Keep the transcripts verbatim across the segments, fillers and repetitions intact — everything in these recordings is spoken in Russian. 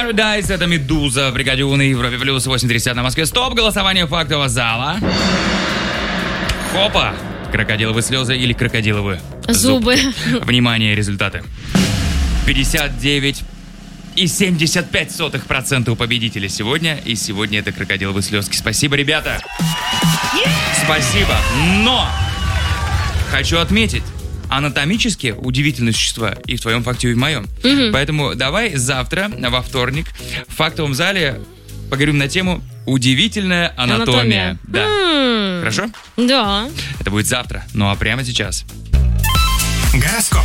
Paradise, это Медуза, Бригадюна, Европе плюс восемь тридцать на Москве. Стоп, голосование фактового зала. Хопа, крокодиловые слезы или крокодиловые зубы. зубки. Внимание, результаты. пятьдесят девять и семьдесят пять сотых процента у победителя сегодня. И сегодня это крокодиловые слезки. Спасибо, ребята. Спасибо. Но хочу отметить, анатомически удивительные существа и в твоем факте, и в моем. Угу. Поэтому давай завтра, во вторник, в фактовом зале поговорим на тему «Удивительная анатомия». Анатомия. Да. М-м. Хорошо? Да. Это будет завтра. Ну а прямо сейчас. Гороскоп.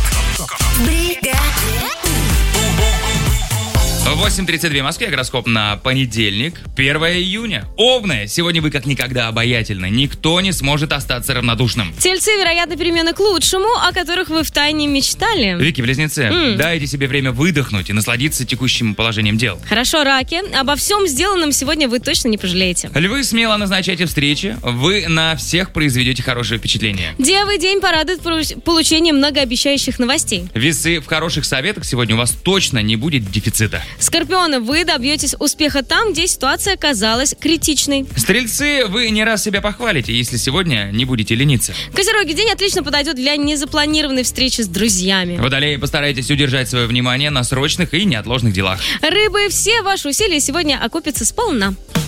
восемь тридцать два в Москве, гороскоп на понедельник, первое июня. Овны, сегодня вы как никогда обаятельны. Никто не сможет остаться равнодушным. Тельцы, вероятно, перемены к лучшему, о которых вы втайне мечтали. Вики-близнецы, Mm. дайте себе время выдохнуть и насладиться текущим положением дел. Хорошо, раки. Обо всем сделанном сегодня вы точно не пожалеете. Львы, смело назначайте встречи. Вы на всех произведете хорошее впечатление. Девы, день порадует пору- получением многообещающих новостей. Весы, в хороших советах сегодня у вас точно не будет дефицита. Скорпионы, вы добьетесь успеха там, где ситуация казалась критичной. Стрельцы, вы не раз себя похвалите, если сегодня не будете лениться. Козероги, день отлично подойдет для незапланированной встречи с друзьями. Водолеи, постарайтесь удержать свое внимание на срочных и неотложных делах. Рыбы, все ваши усилия сегодня окупятся сполна.